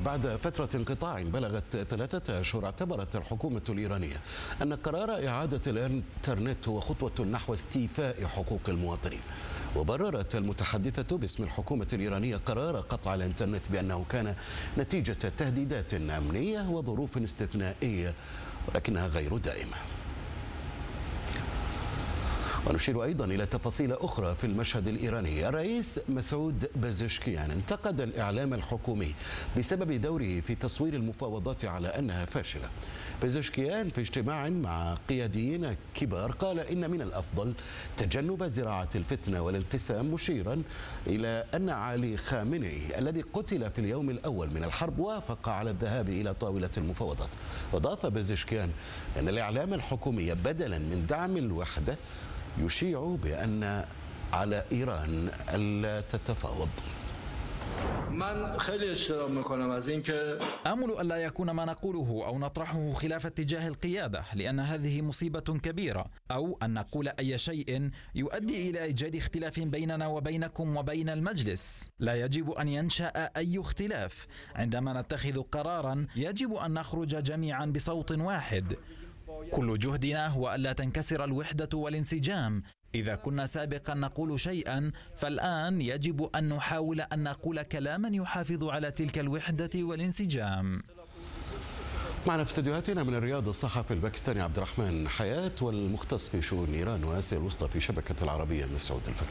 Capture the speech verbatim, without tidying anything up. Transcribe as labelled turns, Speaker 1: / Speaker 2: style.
Speaker 1: بعد فترة انقطاع بلغت ثلاثة أشهر، اعتبرت الحكومة الإيرانية أن قرار إعادة الإنترنت هو خطوة نحو استيفاء حقوق المواطنين. وبررت المتحدثة باسم الحكومة الإيرانية قرار قطع الإنترنت بأنه كان نتيجة تهديدات أمنية وظروف استثنائية ولكنها غير دائمة. ونشير أيضا إلى تفاصيل أخرى في المشهد الإيراني. الرئيس مسعود بازشكيان انتقد الإعلام الحكومي بسبب دوره في تصوير المفاوضات على أنها فاشلة. بازشكيان في اجتماع مع قياديين كبار قال إن من الأفضل تجنب زراعة الفتنة والانقسام، مشيرا إلى أن علي خامنئي الذي قتل في اليوم الأول من الحرب وافق على الذهاب إلى طاولة المفاوضات. وأضاف بازشكيان أن الإعلام الحكومي بدلا من دعم الوحدة يشيع بأن على إيران ألا تتفاوض.
Speaker 2: آمل ألا يكون ما نقوله أو نطرحه خلاف اتجاه القيادة، لأن هذه مصيبة كبيرة، أو أن نقول أي شيء يؤدي إلى إيجاد اختلاف بيننا وبينكم وبين المجلس. لا يجب أن ينشأ أي اختلاف. عندما نتخذ قرارا يجب أن نخرج جميعا بصوت واحد. كل جهدنا هو ألا تنكسر الوحدة والانسجام. إذا كنا سابقا نقول شيئا، فالآن يجب أن نحاول أن نقول كلاما يحافظ على تلك الوحدة والانسجام.
Speaker 1: معنا في استديوهاتنا من الرياض الصحفي الباكستاني عبد الرحمن حياة، والمختص في شؤون إيران وآسيا الوسطى في شبكة العربية مسعود الفتوح.